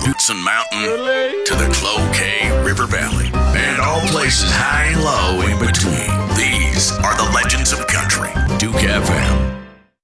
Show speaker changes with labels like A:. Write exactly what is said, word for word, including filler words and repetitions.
A: Hudson Mountain to the Cloquet River Valley, and all places high and low in between. These are the legends of country. Duke F M.